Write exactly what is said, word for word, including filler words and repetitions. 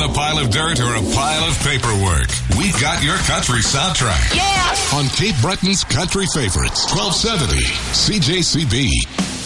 a pile of dirt or a pile of paperwork, we got your country soundtrack. Yeah! On Cape Breton's Country Favorites, twelve seventy C J C B.